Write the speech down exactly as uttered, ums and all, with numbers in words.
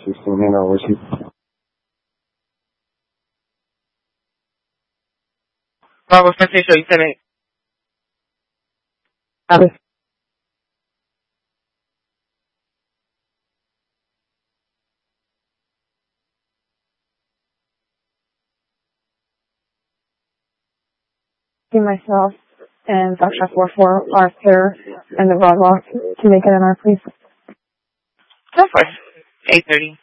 sixteen, you know, where she... Bravo, Francisco, you said it. Okay. Myself and Foxtrot four four are there and the Broadwalk to make it in our place. Go for it. eight thirty.